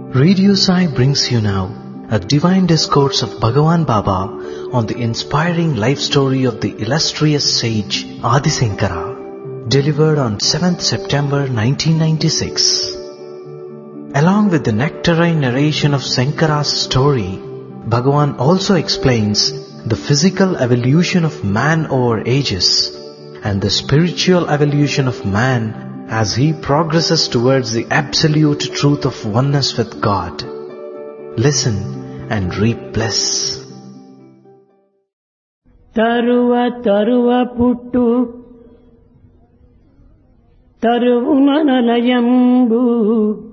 Radio Sai brings you now a divine discourse of Bhagavan Baba on the inspiring life story of the illustrious sage Adi Shankara, delivered on 7th September 1996. Along with the nectarine narration of Shankara's story, Bhagavan also explains the physical evolution of man over ages and the spiritual evolution of man as he progresses towards the absolute truth of oneness with God. Listen and reap bliss. తరువ పుట్టు తరువునలయంబు